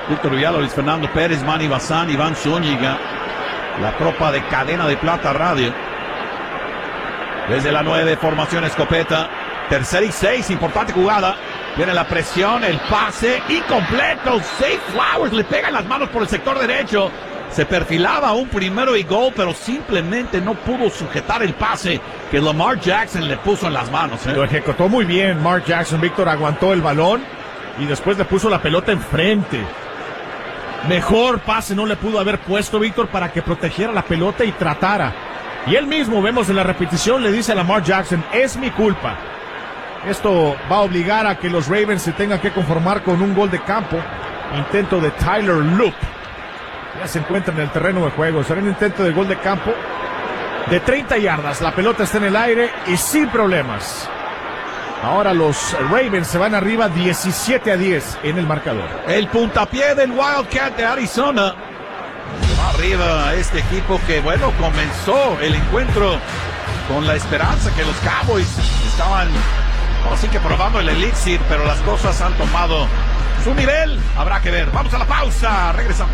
Víctor Villalba, Luis Fernando Pérez, Manny Bazán, Iván Zúñiga, la tropa de Cadena de Plata Radio. Desde la 9, formación escopeta, 3rd y 6, importante jugada. Viene la presión, el pase incompleto. Zay Flowers le pega en las manos por el sector derecho. Se perfilaba un 1st y gol, pero simplemente no pudo sujetar el pase que Lamar Jackson le puso en las manos. Lo ejecutó muy bien Mark Jackson. Víctor aguantó el balón y después le puso la pelota enfrente. Mejor pase no le pudo haber puesto Víctor para que protegiera la pelota y tratara. Y él mismo, vemos en la repetición, le dice a Lamar Jackson, es mi culpa. Esto va a obligar a que los Ravens se tengan que conformar con un gol de campo. Intento de Tyler Loop. Ya se encuentra en el terreno de juego. Será un intento de gol de campo de 30 yardas. La pelota está en el aire y sin problemas. Ahora los Ravens se van arriba 17-10 en el marcador. El puntapié del Wildcat de Arizona. Va arriba este equipo que, bueno, comenzó el encuentro con la esperanza que los Cowboys estaban, así que probando el elixir, pero las cosas han tomado su nivel. Habrá que ver. Vamos a la pausa. Regresamos.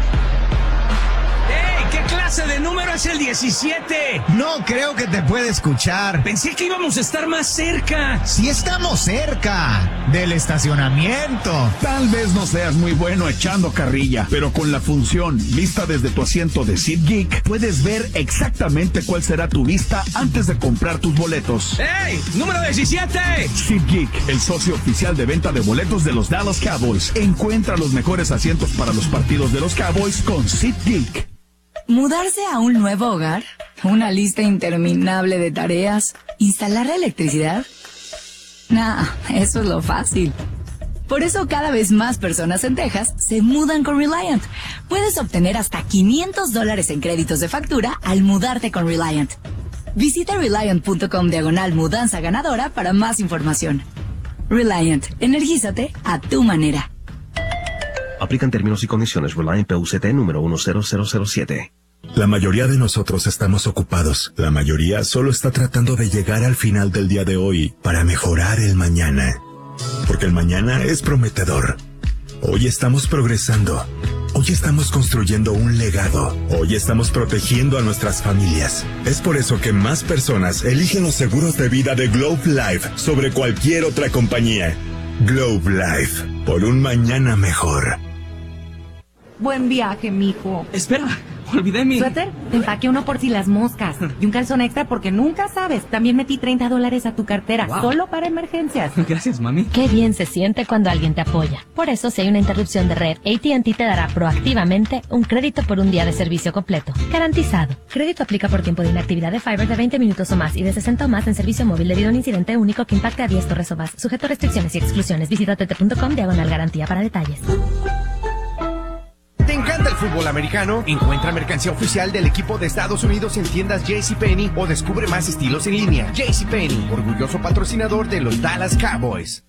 ¡Ey! ¿Qué clase de número es el 17? No creo que te pueda escuchar. Pensé que íbamos a estar más cerca. Si estamos cerca del estacionamiento. Tal vez no seas muy bueno echando carrilla, pero con la función vista desde tu asiento de SeatGeek, puedes ver exactamente cuál será tu vista antes de comprar tus boletos. ¡Ey! ¡Número 17! SeatGeek, el socio oficial de venta de boletos de los Dallas Cowboys. Encuentra los mejores asientos para los partidos de los Cowboys con SeatGeek. ¿Mudarse a un nuevo hogar? ¿Una lista interminable de tareas? ¿Instalar la electricidad? Nah, eso es lo fácil. Por eso cada vez más personas en Texas se mudan con Reliant. Puedes obtener hasta $500 en créditos de factura al mudarte con Reliant. Visita Reliant.com/mudanza ganadora para más información. Reliant, energízate a tu manera. Aplican términos y condiciones. Reliant PUCT número 10007. La mayoría de nosotros estamos ocupados. La mayoría solo está tratando de llegar al final del día de hoy para mejorar el mañana. Porque el mañana es prometedor. Hoy estamos progresando. Hoy estamos construyendo un legado. Hoy estamos protegiendo a nuestras familias. Es por eso que más personas eligen los seguros de vida de Globe Life sobre cualquier otra compañía. Globe Life, por un mañana mejor. Buen viaje, mijo. Espera, olvidé mi... ¿Suéter? Te empaqué uno por si las moscas. Y un calzón extra porque nunca sabes. También metí $30 a tu cartera, wow, solo para emergencias. Gracias, mami. Qué bien se siente cuando alguien te apoya. Por eso, si hay una interrupción de red, AT&T te dará proactivamente un crédito por un día de servicio completo. Garantizado. Crédito aplica por tiempo de inactividad de Fiber de 20 minutos o más y de 60 o más en servicio móvil debido a un incidente único que impacte a 10 torres o más. Sujeto a restricciones y exclusiones. Visita tt.com/garantía para detalles. ¿Te encanta el fútbol americano? Encuentra mercancía oficial del equipo de Estados Unidos en tiendas JCPenney o descubre más estilos en línea. JCPenney, orgulloso patrocinador de los Dallas Cowboys.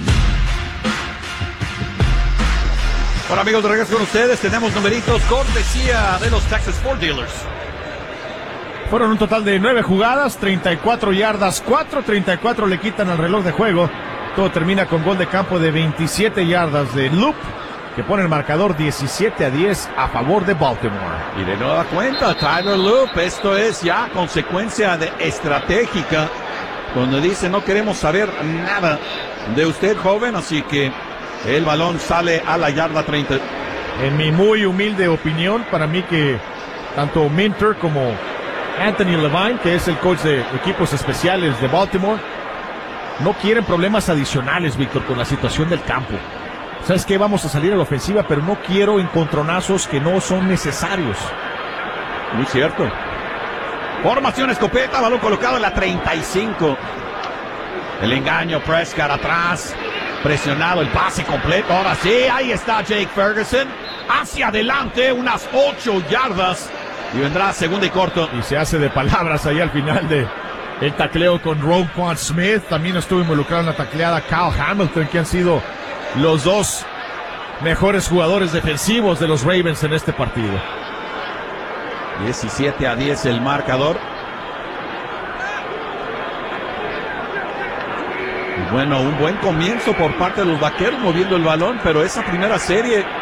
Hola amigos, de regreso con ustedes. Tenemos numeritos cortesía de los Texas Ford Dealers. Fueron un total de 9 jugadas, 34 yardas, 4:34 le quitan al reloj de juego. Todo termina con gol de campo de 27 yardas de Loop, que pone el marcador 17-10 a favor de Baltimore. Y de nueva cuenta, Tyler Loop, esto es ya consecuencia de estratégica, donde dice no queremos saber nada de usted, joven, así que el balón sale a la yarda 30. En mi muy humilde opinión, para mí que tanto Minter como Anthony Levine, que es el coach de equipos especiales de Baltimore, no quieren problemas adicionales, Víctor, con la situación del campo. ¿Sabes qué? Vamos a salir a la ofensiva, pero no quiero encontronazos que no son necesarios. Muy cierto. Formación escopeta, balón colocado en la 35. El engaño, Prescott atrás. Presionado, el pase completo. Ahora sí, ahí está Jake Ferguson. Hacia adelante, unas 8 yardas. Y vendrá segunda y corto. Y se hace de palabras ahí al final de el tacleo con Roquan Smith. También estuvo involucrado en la tacleada Kyle Hamilton, que han sido los dos mejores jugadores defensivos de los Ravens en este partido. 17-10 el marcador. Y bueno, un buen comienzo por parte de los vaqueros moviendo el balón, pero esa primera serie